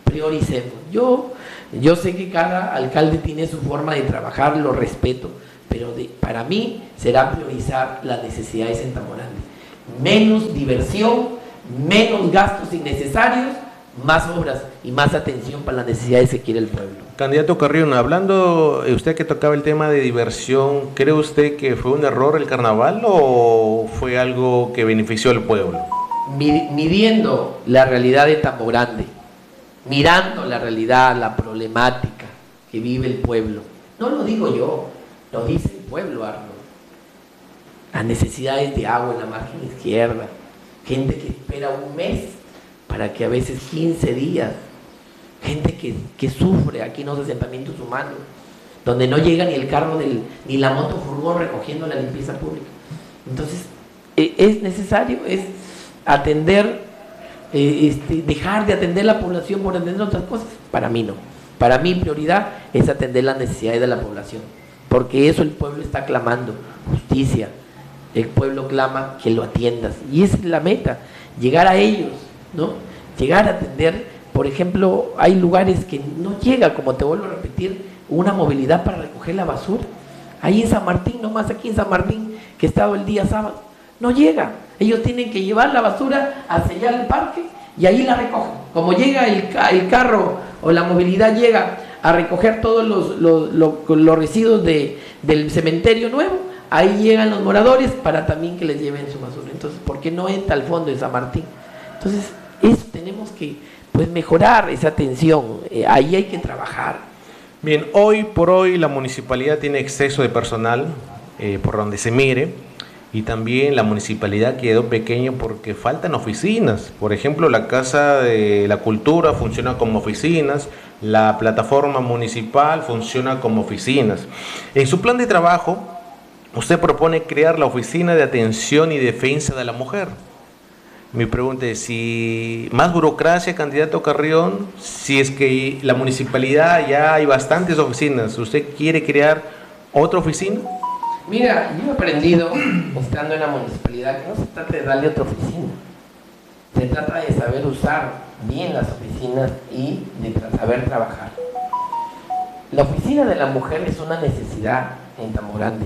Yo sé que cada alcalde tiene su forma de trabajar, lo respeto, pero para mí será priorizar las necesidades en Tamborandi. Menos diversión, menos gastos innecesarios, más obras y más atención para las necesidades que quiere el pueblo. Candidato Carrión, hablando usted que tocaba el tema de diversión, ¿cree usted que fue un error el carnaval o fue algo que benefició al pueblo? Midiendo la realidad de Tamborandi, mirando la realidad, la problemática que vive el pueblo, no lo digo yo, lo dice el pueblo, Arnold. Las necesidades de agua en la margen izquierda, gente que espera un mes para que a veces 15 días, gente que sufre aquí en los asentamientos humanos, donde no llega ni el carro ni la moto furgón recogiendo la limpieza pública. Entonces, es necesario, es atender, dejar de atender la población por atender otras cosas. Para mí no. Para mí prioridad es atender las necesidades de la población, porque eso el pueblo está clamando, justicia. El pueblo clama que lo atiendas y esa es la meta, llegar a ellos, ¿no? Llegar a atender. Por ejemplo, hay lugares que no llega, como te vuelvo a repetir, una movilidad para recoger la basura. Ahí en San Martín, nomás aquí en San Martín, que he estado el día sábado, no llega. Ellos tienen que llevar la basura a sellar el parque y ahí la recogen. Como llega el carro o la movilidad llega a recoger todos los residuos del cementerio nuevo, ahí llegan los moradores para también que les lleven su basura. Entonces, ¿por qué no entra al fondo de San Martín? Entonces, eso tenemos que mejorar esa atención. Ahí hay que trabajar. Bien, hoy por hoy la municipalidad tiene exceso de personal por donde se mire, y también la municipalidad quedó pequeña porque faltan oficinas. Por ejemplo, la Casa de la Cultura funciona como oficinas, la plataforma municipal funciona como oficinas. En su plan de trabajo, usted propone crear la Oficina de Atención y Defensa de la Mujer. Mi pregunta es, si más burocracia, candidato Carrión, si es que la municipalidad ya hay bastantes oficinas, ¿usted quiere crear otra oficina? Mira, yo he aprendido, estando en la municipalidad, que no se trata de darle otra oficina, se trata de saber usar bien las oficinas y de saber trabajar. La Oficina de la Mujer es una necesidad en Tamborandi.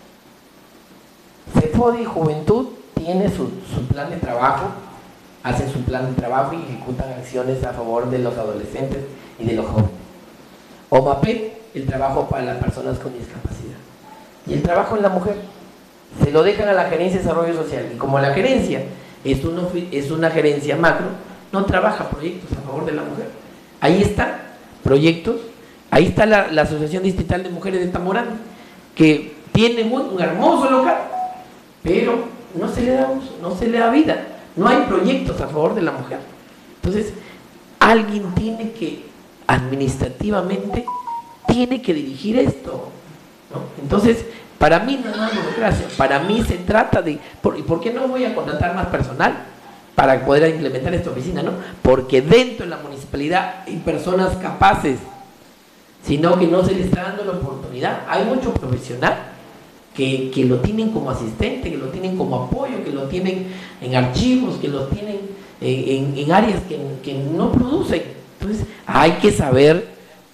CEFODI Juventud tiene su plan de trabajo, hacen su plan de trabajo y ejecutan acciones a favor de los adolescentes y de los jóvenes. OMAPET, el trabajo para las personas con discapacidad. Y el trabajo en la mujer se lo dejan a la Gerencia de Desarrollo Social, y como la gerencia es una gerencia macro, no trabaja proyectos a favor de la mujer. Ahí están proyectos, ahí está la Asociación Distrital de Mujeres de Tamborandi, que tiene un hermoso local, pero no se le da uso, no se le da vida, no hay proyectos a favor de la mujer. Entonces, alguien tiene que, administrativamente, tiene que dirigir esto, ¿no? Entonces, para mí no es burocracia, para mí se trata de, ¿y por qué no voy a contratar más personal para poder implementar esta oficina? ¿No? Porque dentro de la municipalidad hay personas capaces, sino que no se les está dando la oportunidad. Hay mucho profesional que lo tienen como asistente, que lo tienen como apoyo, que lo tienen en archivos, que lo tienen en áreas que no producen. Entonces hay que saber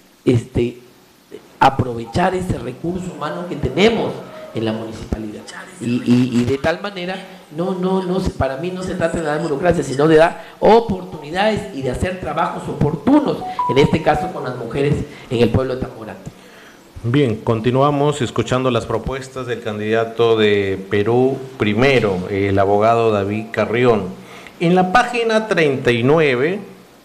aprovechar ese recurso humano que tenemos en la municipalidad y de tal manera para mí no se trata de dar burocracia, sino de dar oportunidades y de hacer trabajos oportunos, en este caso con las mujeres en el pueblo de Tamborandi. Bien, continuamos escuchando las propuestas del candidato de Perú Primero, el abogado David Carrión. En la página 39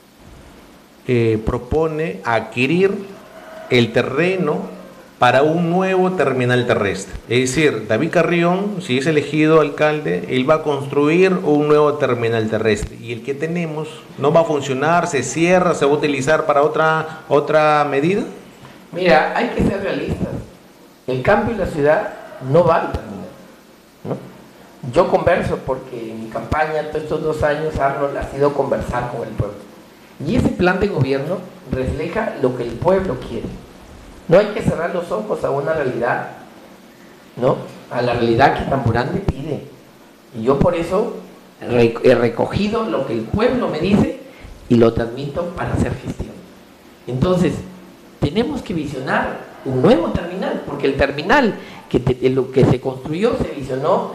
propone adquirir el terreno para un nuevo terminal terrestre. Es decir, David Carrión, si es elegido alcalde, él va a construir un nuevo terminal terrestre, y el que tenemos no va a funcionar, se cierra, se va a utilizar para otra medida. Mira, hay que ser realistas. El cambio en la ciudad no va a terminar, ¿no? Yo converso porque en mi campaña, todos estos 2 años, Arnold ha sido conversar con el pueblo. Y ese plan de gobierno refleja lo que el pueblo quiere. No hay que cerrar los ojos a una realidad, ¿no? A la realidad que Tamborán le pide. Y yo por eso he recogido lo que el pueblo me dice y lo transmito para hacer gestión. Entonces, tenemos que visionar un nuevo terminal, porque el terminal lo que se construyó se visionó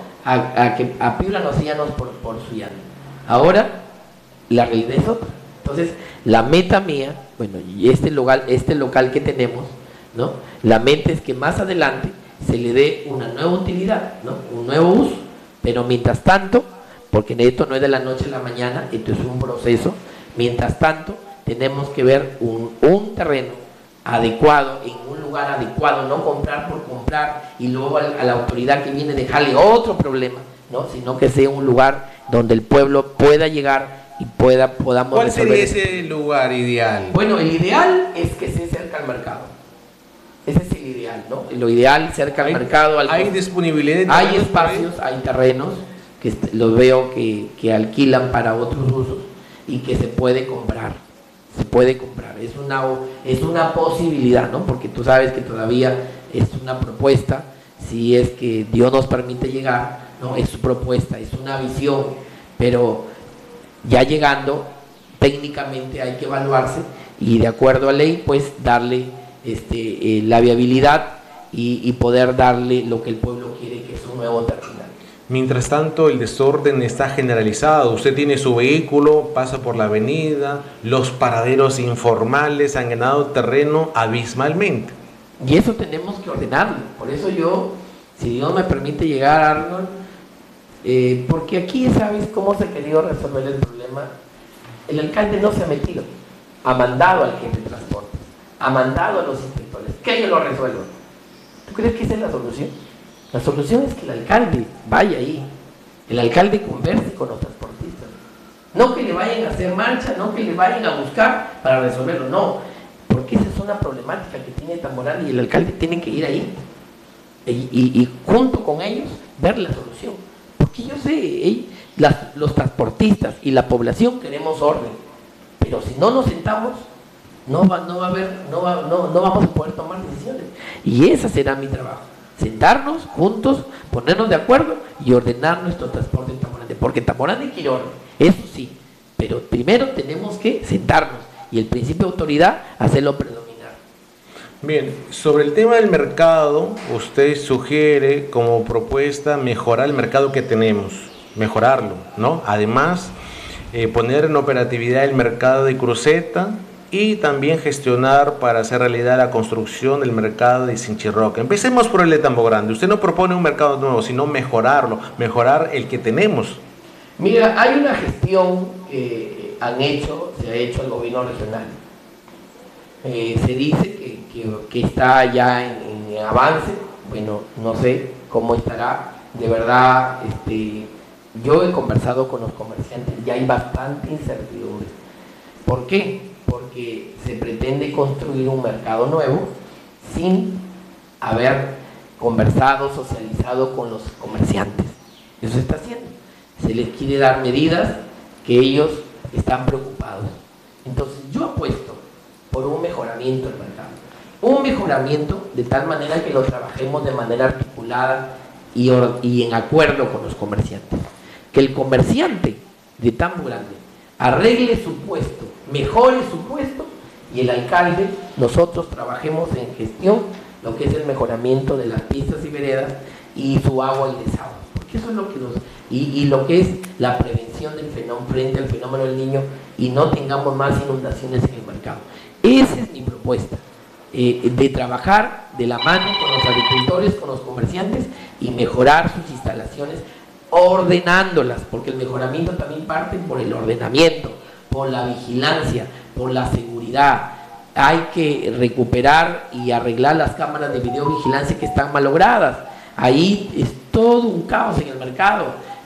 a Piura los llanos por su llano. Ahora, la realidad es otra. Entonces, la meta mía, bueno, y este local que tenemos, ¿no? La meta es que más adelante se le dé una nueva utilidad, ¿no? Un nuevo uso, pero mientras tanto, porque esto no es de la noche a la mañana, esto es un proceso, mientras tanto tenemos que ver un terreno adecuado, en un lugar adecuado, no comprar por comprar y luego a la autoridad que viene dejarle otro problema, ¿no? Sino que sea un lugar donde el pueblo pueda llegar y podamos ¿Cuál sería resolver ese lugar ideal? Bueno, el ideal es que esté cerca al mercado. Ese es el ideal, ¿no? Lo ideal cerca al mercado. ¿Hay disponibilidad de hay espacios, hay terrenos que los veo que alquilan para otros usos y que se puede comprar. Se puede comprar. Es una posibilidad, ¿no? Porque tú sabes que todavía es una propuesta. Si es que Dios nos permite llegar, ¿no? Es su propuesta, es una visión, pero ya llegando, técnicamente hay que evaluarse y de acuerdo a ley, pues darle la viabilidad y poder darle lo que el pueblo quiere, que es un nuevo terminal. Mientras tanto, el desorden está generalizado. Usted tiene su vehículo, pasa por la avenida, los paraderos informales han ganado terreno abismalmente. Y eso tenemos que ordenarlo. Por eso yo, si Dios me permite llegar, Arnold, porque aquí, ¿sabes cómo se ha querido resolver el problema? El alcalde no se ha metido, ha mandado al jefe de transporte, ha mandado a los inspectores, que ellos lo resuelvan. ¿Tú crees que esa es la solución? La solución es que el alcalde vaya ahí, el alcalde converse con los transportistas, no que le vayan a hacer marcha, no que le vayan a buscar para resolverlo, no, porque esa es una problemática que tiene Tamborán y el alcalde tiene que ir ahí y junto con ellos ver la solución. Porque yo sé, los transportistas y la población queremos orden, pero si no nos sentamos, no vamos a poder tomar decisiones. Y ese será mi trabajo, sentarnos juntos, ponernos de acuerdo y ordenar nuestro transporte en Tamborán, porque Tamborán quiere orden, eso sí, pero primero tenemos que sentarnos y el principio de autoridad hacerlo predominar. Bien, sobre el tema del mercado, usted sugiere como propuesta mejorar el mercado que tenemos, mejorarlo, ¿no? Además, poner en operatividad el mercado de Cruceta y también gestionar para hacer realidad la construcción del mercado de Sinchirroca. Empecemos por el de Tambo Grande. Usted no propone un mercado nuevo, sino mejorarlo, mejorar el que tenemos. Mira, hay una gestión que se ha hecho el gobierno regional. Se dice que está ya en avance. Bueno, no sé cómo estará. De verdad, yo he conversado con los comerciantes y hay bastante incertidumbre. ¿Por qué? Porque se pretende construir un mercado nuevo sin haber conversado, socializado con los comerciantes. Eso se está haciendo. Se les quiere dar medidas que ellos están preocupados. Entonces yo apuesto por un mejoramiento del mercado. Un mejoramiento de tal manera que lo trabajemos de manera articulada y en acuerdo con los comerciantes. Que el comerciante de Tambo Grande arregle su puesto, mejore su puesto y el alcalde, nosotros trabajemos en gestión, lo que es el mejoramiento de las pistas y veredas y su agua y desagüe. Porque eso es lo que y lo que es la prevención del fenómeno frente al fenómeno del Niño y no tengamos más inundaciones en el mercado. Esa es mi propuesta, de trabajar de la mano con los agricultores, con los comerciantes y mejorar sus instalaciones ordenándolas, porque el mejoramiento también parte por el ordenamiento, por la vigilancia, por la seguridad. Hay que recuperar y arreglar las cámaras de videovigilancia que están malogradas. Ahí es todo un caos en el mercado.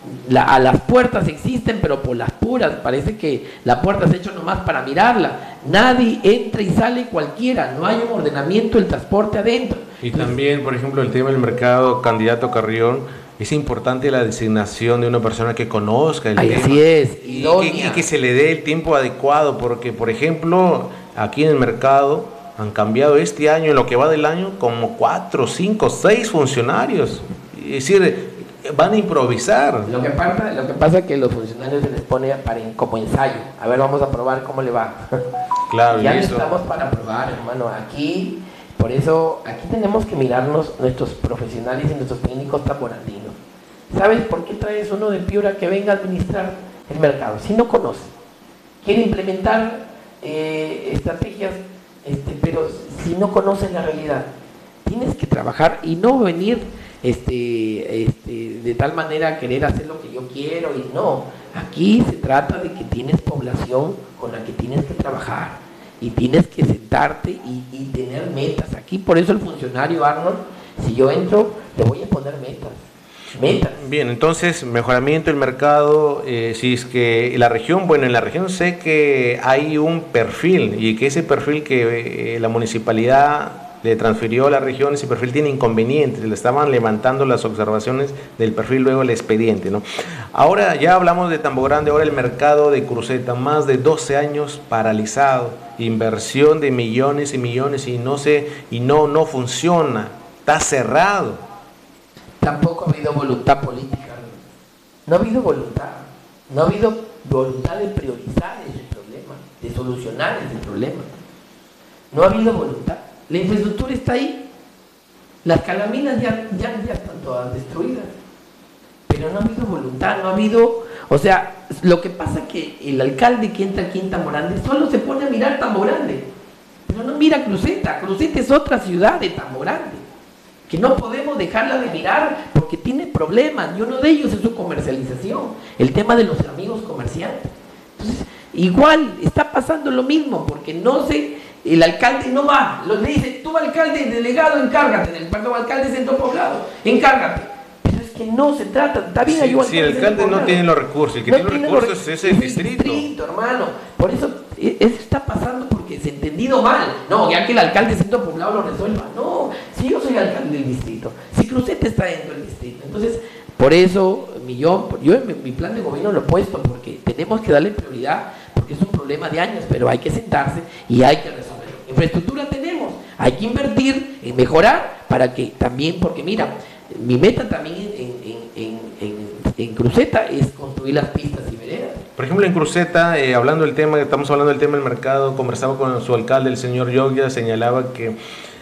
a las puertas existen, pero por las puras, parece que la puerta se ha hecho nomás para mirarla. Nadie entra y sale cualquiera, no hay un ordenamiento del transporte adentro. Y también, por ejemplo, el tema del mercado, candidato Carrión, es importante la designación de una persona que conozca el tema. Así es, y que se le dé el tiempo adecuado, porque, por ejemplo, aquí en el mercado han cambiado este año, en lo que va del año, como 4, 5, 6 funcionarios. Es decir, van a improvisar. Lo que pasa es que los funcionarios se les pone como ensayo. A ver, vamos a probar cómo le va. Claro, ya no estamos para probar, hermano. Aquí, por eso, aquí tenemos que mirarnos nuestros profesionales y nuestros técnicos tamborandinos. ¿Sabes por qué traes uno de Piura que venga a administrar el mercado? Si no conoce, quiere implementar estrategias, pero si no conoce la realidad, tienes que trabajar y no venir de tal manera querer hacer lo que yo quiero. Y no, aquí se trata de que tienes población con la que tienes que trabajar y tienes que sentarte y tener metas. Aquí por eso el funcionario Arnold, si yo entro, le voy a poner metas. Bien, entonces mejoramiento del mercado, si es que la región, bueno, en la región sé que hay un perfil y que ese perfil que la municipalidad le transfirió a la región, ese perfil tiene inconvenientes, le estaban levantando las observaciones del perfil luego el expediente, ¿no? Ahora ya hablamos de Tambo Grande, ahora el mercado de Cruceta, más de 12 años paralizado, inversión de millones y millones y no funciona, está cerrado. Tampoco ha habido voluntad política, no ha habido voluntad de priorizar ese problema, de solucionar ese problema, no ha habido voluntad. La infraestructura está ahí, las calaminas ya están todas destruidas, pero no ha habido voluntad, no ha habido, o sea, lo que pasa es que el alcalde que entra aquí en Tambo Grande solo se pone a mirar Tambo Grande, pero no mira Cruceta. Cruceta es otra ciudad de Tambo Grande, que no podemos dejarla de mirar porque tiene problemas, y uno de ellos es su comercialización, el tema de los amigos comerciantes. Entonces, igual está pasando lo mismo, porque el alcalde no va, le dice, tú alcalde delegado, encárgate, alcalde centro poblado, encárgate. Pero es que no se trata, está bien, si el alcalde no tiene los recursos, el que tiene los recursos es el distrito, hermano. Por eso está pasando porque se ha entendido mal. No, ya que el alcalde centro poblado lo resuelva. No, si yo soy alcalde del distrito, si Cruceta está dentro del distrito, entonces por eso yo en mi plan de gobierno lo he puesto, porque tenemos que darle prioridad, porque es un problema de años, pero hay que sentarse y hay que resolver. Infraestructura tenemos, hay que invertir en mejorar para que también, porque mira, mi meta también en Cruceta es construir las pistas y veredas. Por ejemplo, en Cruceta, estamos hablando del tema del mercado, conversaba con su alcalde, el señor Yogia, señalaba que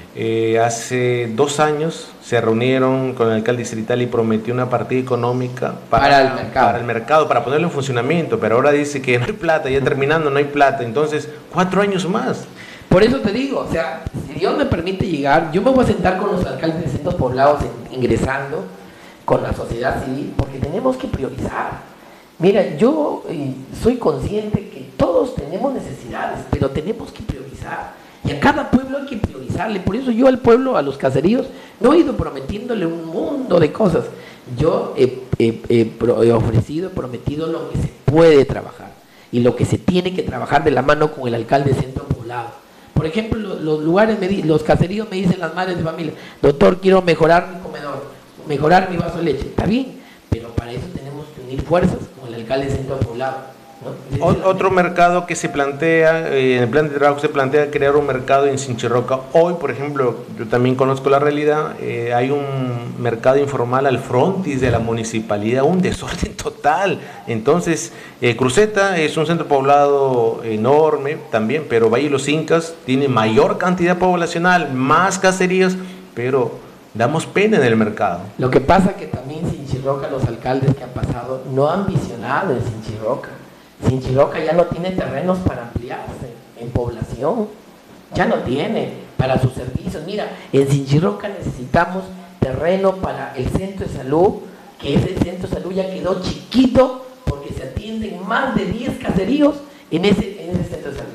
hace 2 años se reunieron con el alcalde distrital y prometió una partida económica para el mercado, para ponerlo en funcionamiento, pero ahora dice que no hay plata, ya terminando no hay plata, entonces 4 años más. Por eso te digo, o sea, si Dios me permite llegar, yo me voy a sentar con los alcaldes de centros poblados ingresando con la sociedad civil, porque tenemos que priorizar. Mira, yo soy consciente que todos tenemos necesidades, pero tenemos que priorizar. Y a cada pueblo hay que priorizarle. Por eso yo al pueblo, a los caseríos, no he ido prometiéndole un mundo de cosas. Yo he ofrecido, prometido lo que se puede trabajar y lo que se tiene que trabajar de la mano con el alcalde de centro poblado. Por ejemplo, los caseríos me dicen las madres de familia, doctor, quiero mejorar mi comedor, mejorar mi vaso de leche. Está bien, pero para eso tenemos que unir fuerzas con el alcalde de centro poblado, ¿no? Otro mercado que se plantea, en el plan de trabajo se plantea crear un mercado en Sinchirroca. Hoy, por ejemplo, yo también conozco la realidad, hay un mercado informal al frontis de la municipalidad, un desorden total. Entonces, Cruceta es un centro poblado enorme también, pero Valle de los Incas tiene mayor cantidad poblacional, más caseríos, pero damos pena en el mercado. Lo que pasa es que también Sinchirroca, los alcaldes que han pasado, no han visionado en Sinchirroca. Sinchirroca ya no tiene terrenos para ampliarse en población, ya no tiene para sus servicios. Mira, en Sinchirroca necesitamos terreno para el centro de salud, que ese centro de salud ya quedó chiquito porque se atienden más de 10 caseríos en ese centro de salud.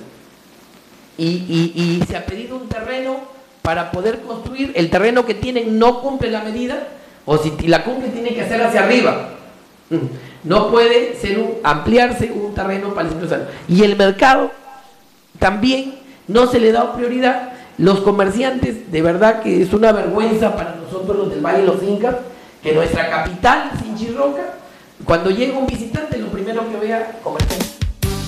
Y se ha pedido un terreno para poder construir. El terreno que tienen no cumple la medida, o si la cumple tiene que hacer hacia arriba. No puede ser ampliarse un terreno para el centro de salud. Y el mercado también no se le da prioridad. Los comerciantes, de verdad que es una vergüenza para nosotros los del Valle de los Incas, que nuestra capital, Sinchirroca, cuando llega un visitante, lo primero que vea, comerciante.